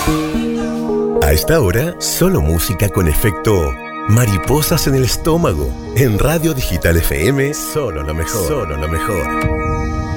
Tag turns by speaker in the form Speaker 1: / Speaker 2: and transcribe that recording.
Speaker 1: A esta hora, solo música con efecto mariposas en el estómago. En Radio Digital FM, solo lo mejor. Solo lo mejor.